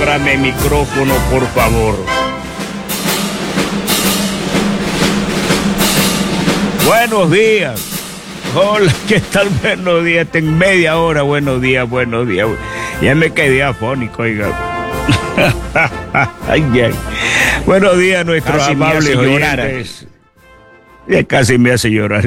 ábrame el micrófono, por favor. Buenos días. Hola, ¿qué tal? Buenos días. En media hora, buenos días, buenos días. Ya me quedé afónico, oiga. Ay, ay. Buenos días, nuestros casi amables oyentes. Ya casi me hace llorar.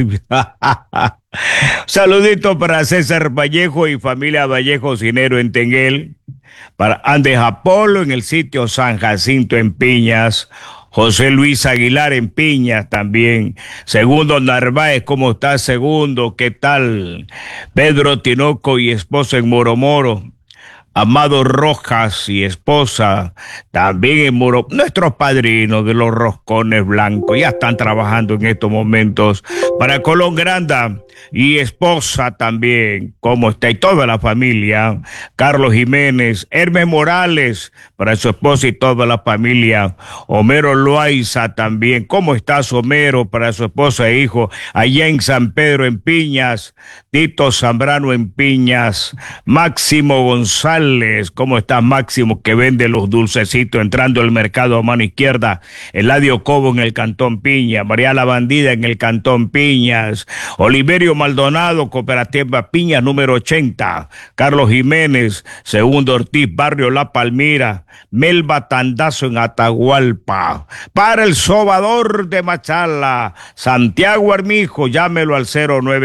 Saludito para César Vallejo y familia Vallejo Cinero en Tenguel. Para Andes Apolo en el sitio San Jacinto en Piñas. José Luis Aguilar en Piñas también. Segundo Narváez, ¿cómo está, Segundo? ¿Qué tal? Pedro Tinoco y esposa en Moromoro. Amado Rojas y esposa también en Moro. Nuestros padrinos de los roscones blancos ya están trabajando en estos momentos. Para Colón Granda y esposa también, ¿cómo está? Y toda la familia. Carlos Jiménez, Hermes Morales, para su esposa y toda la familia. Homero Loaiza también. ¿Cómo estás, Homero? Para su esposa e hijo. Allá en San Pedro, en Piñas. Tito Zambrano en Piñas. Máximo González. ¿Cómo está Máximo, que vende los dulcecitos entrando al mercado a mano izquierda? Eladio Cobo en el Cantón Piña, María la Bandida en el Cantón Piñas, Oliverio Maldonado, Cooperativa Piña número 80, Carlos Jiménez, Segundo Ortiz, Barrio La Palmira, Melba Tandazo en Atahualpa. Para el Sobador de Machala, Santiago Armijo, llámelo al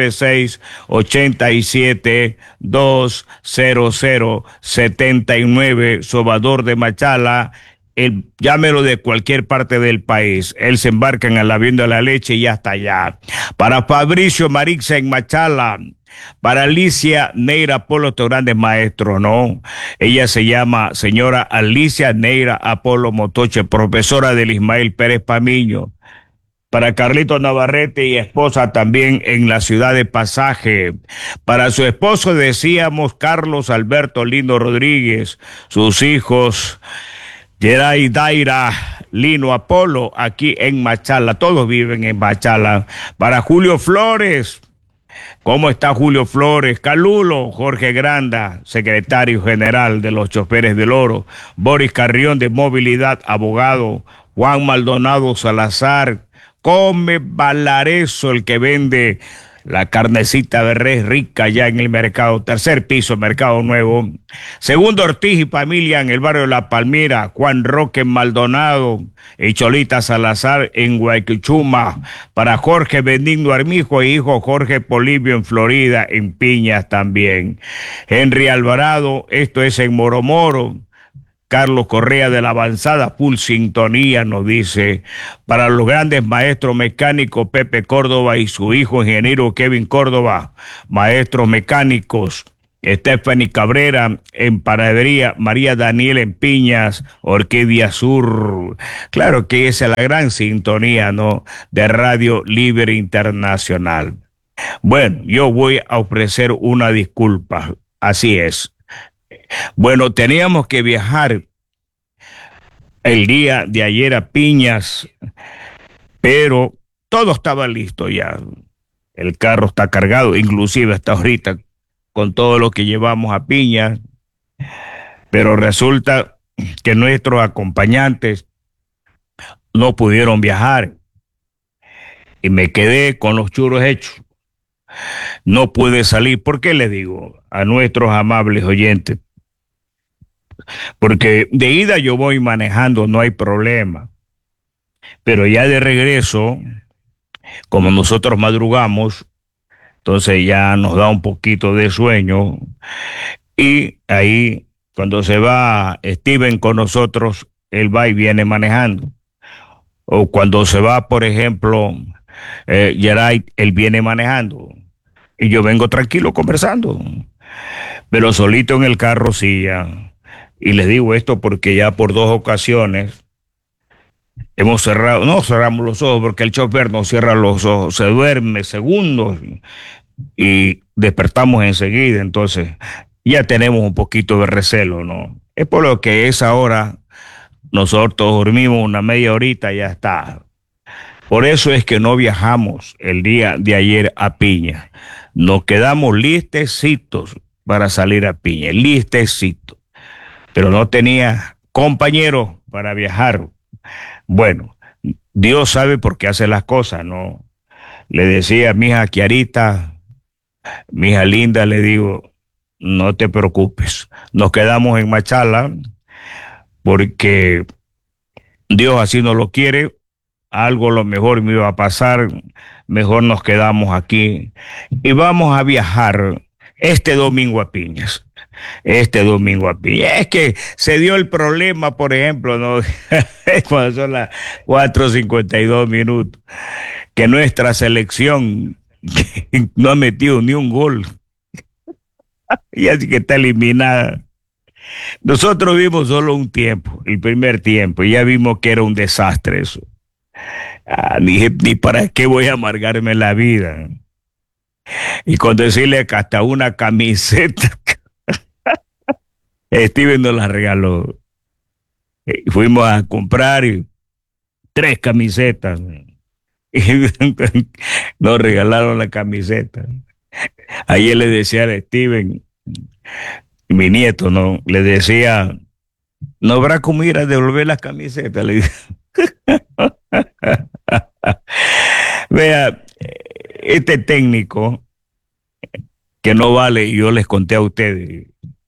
096-87-200-79, Sobador de Machala. Llámelo de cualquier parte del país. Él se embarca en el avión de la leche y ya está allá. Para Fabricio Marixa en Machala. Para Alicia Neira Apolo, estos grandes maestros, ¿no? Ella se llama señora Alicia Neira Apolo Motoche, profesora del Ismael Pérez Pamiño. Para Carlito Navarrete y esposa también en la ciudad de Pasaje. Para su esposo decíamos Carlos Alberto Lindo Rodríguez, sus hijos Geray Daira, Lino Apolo, aquí en Machala, todos viven en Machala. Para Julio Flores, ¿cómo está Julio Flores? Calulo, Jorge Granda, secretario general de los choferes del Oro. Boris Carrión de Movilidad, abogado. Juan Maldonado Salazar. Come Valareso, el que vende la carnecita de res rica ya en el mercado, tercer piso, Mercado Nuevo. Segundo Ortiz y familia en el barrio de La Palmira. Juan Roque Maldonado y Cholita Salazar en Guayquichuma. Para Jorge Benigno Armijo e hijo Jorge Polibio en Florida, en Piñas también. Henry Alvarado, esto es en Moromoro. Carlos Correa de la Avanzada, full sintonía, nos dice. Para los grandes maestros mecánicos, Pepe Córdoba y su hijo ingeniero Kevin Córdoba, maestros mecánicos. Stephanie Cabrera en Panadería, María Daniel en Piñas, Orquídea Sur. Claro que esa es la gran sintonía, ¿no?, de Radio Libre Internacional. Bueno, yo voy a ofrecer una disculpa, así es. Bueno, teníamos que viajar el día de ayer a Piñas, pero todo estaba listo ya. El carro está cargado, inclusive hasta ahorita, con todo lo que llevamos a Piñas, pero resulta que nuestros acompañantes no pudieron viajar y me quedé con los churros hechos. No pude salir. ¿Por qué les digo a nuestros amables oyentes? Porque de ida yo voy manejando, no hay problema. Pero ya de regreso, como nosotros madrugamos, entonces ya nos da un poquito de sueño. Y ahí, cuando se va Steven con nosotros, él va y viene manejando. O cuando se va, por ejemplo, Geray, él viene manejando. Y yo vengo tranquilo conversando. Pero solito en el carro sí ya. Y les digo esto porque ya por 2 ocasiones hemos cerrado, no cerramos los ojos porque el chofer no cierra los ojos, se duerme segundos y despertamos enseguida. Entonces ya tenemos un poquito de recelo, ¿no? Es por lo que a esa hora nosotros dormimos una media horita y ya está. Por eso es que no viajamos el día de ayer a Piña. Nos quedamos listecitos para salir a Piña, listecitos. Pero no tenía compañeros para viajar. Bueno, Dios sabe por qué hace las cosas, ¿no? Le decía a mi hija Kiarita, mi hija linda, le digo, no te preocupes, nos quedamos en Machala porque Dios así no lo quiere, algo lo mejor me iba a pasar, mejor nos quedamos aquí y vamos a viajar este domingo a Piñas. Este domingo a Piñas. Es que se dio el problema, por ejemplo, ¿no? Cuando son las 4:52, que nuestra selección no ha metido ni un gol y así que está eliminada. Nosotros vimos solo un tiempo, el primer tiempo, y ya vimos que era un desastre eso. Ni para qué voy a amargarme la vida. Y con decirle que hasta una camiseta, Steven nos la regaló. Y fuimos a comprar 3 camisetas. Y nos regalaron la camiseta. Ayer le decía a Steven, mi nieto, ¿no? Le decía, no habrá como ir a devolver las camisetas. Le dije. Vea, este técnico que no vale, yo les conté a ustedes,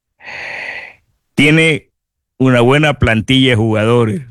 tiene una buena plantilla de jugadores.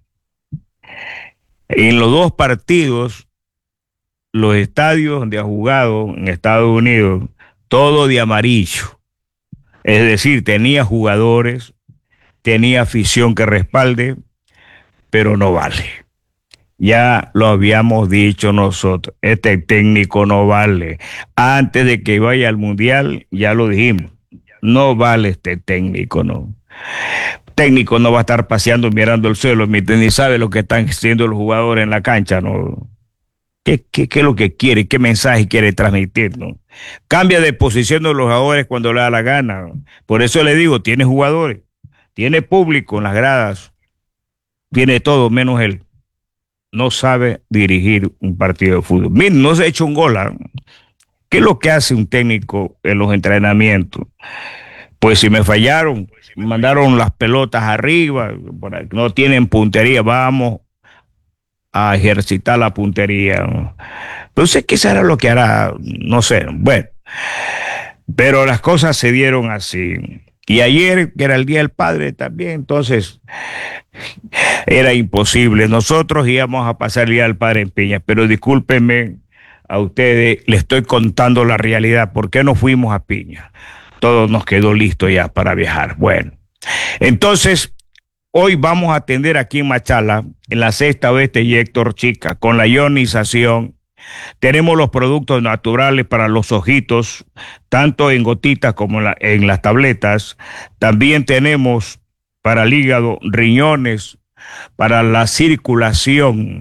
En los 2 partidos, los estadios donde ha jugado en Estados Unidos, todo de amarillo. Es decir, tenía jugadores, tenía afición que respalde, pero no vale. Ya lo habíamos dicho nosotros, este técnico no vale. Antes de que vaya al Mundial, ya lo dijimos, no vale este técnico, no. Técnico no va a estar paseando mirando el suelo, ni sabe lo que están haciendo los jugadores en la cancha, ¿no? ¿Qué es lo que quiere? ¿Qué mensaje quiere transmitir, no? Cambia de posición de los jugadores cuando le da la gana, ¿no? Por eso le digo, tiene jugadores, tiene público en las gradas, tiene todo menos él. No sabe dirigir un partido de fútbol. Miren, no se ha hecho un gol, ¿eh? ¿Qué es lo que hace un técnico en los entrenamientos? Pues si me fallaron, me mandaron las pelotas arriba, no tienen puntería, vamos a ejercitar la puntería, ¿no? Entonces, ¿qué será lo que hará? No sé, bueno, pero las cosas se dieron así. Y ayer, que era el Día del Padre también, entonces era imposible. Nosotros íbamos a pasar el Día del Padre en Piña, pero discúlpenme a ustedes, les estoy contando la realidad. ¿Por qué no fuimos a Piña? Todo nos quedó listo ya para viajar. Bueno, entonces hoy vamos a atender aquí en Machala, en la Sexta Oeste y Héctor Chica, con la ionización. Tenemos los productos naturales para los ojitos, tanto en gotitas como en las tabletas. También tenemos para el hígado, riñones, para la circulación.